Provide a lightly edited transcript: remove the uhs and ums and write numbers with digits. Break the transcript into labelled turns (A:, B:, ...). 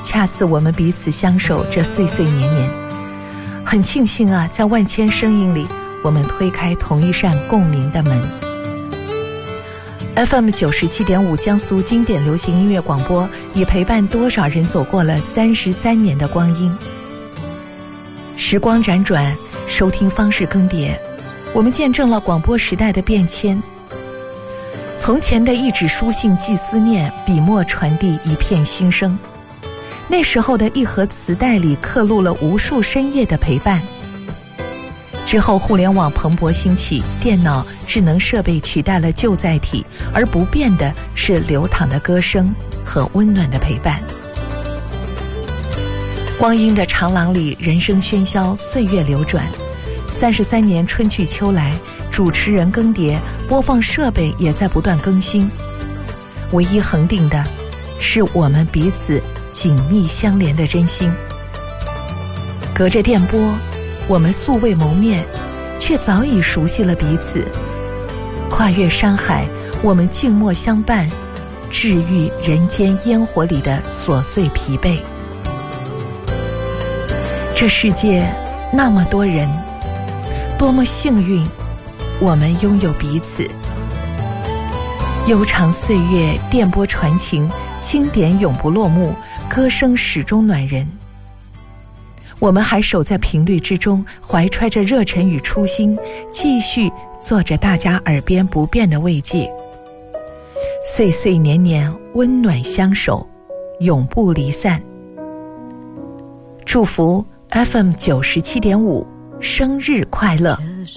A: 恰似我们彼此相守这岁岁年年。很庆幸啊，在万千声音里，我们推开同一扇共鸣的门。FM 97.5江苏经典流行音乐广播已陪伴多少人走过了33年的光阴。时光辗转，收听方式更迭，我们见证了广播时代的变迁。从前的一纸书信寄思念，笔墨传递一片心声。那时候的一盒磁带里刻录了无数深夜的陪伴。之后互联网蓬勃兴起，电脑智能设备取代了旧载体，而不变的是流淌的歌声和温暖的陪伴。光阴的长廊里，人声喧嚣，岁月流转。33年春去秋来，主持人更迭，播放设备也在不断更新。唯一恒定的是我们彼此紧密相连的真心。隔着电波，我们素未谋面，却早已熟悉了彼此。跨越山海，我们静默相伴，治愈人间烟火里的琐碎疲惫。这世界那么多人，多么幸运，我们拥有彼此。悠长岁月，电波传情，经典永不落幕，歌声始终暖人。我们还守在频率之中，怀揣着热忱与初心，继续做着大家耳边不变的慰藉。岁岁年年，温暖相守，永不离散。祝福 FM 97.5生日快乐。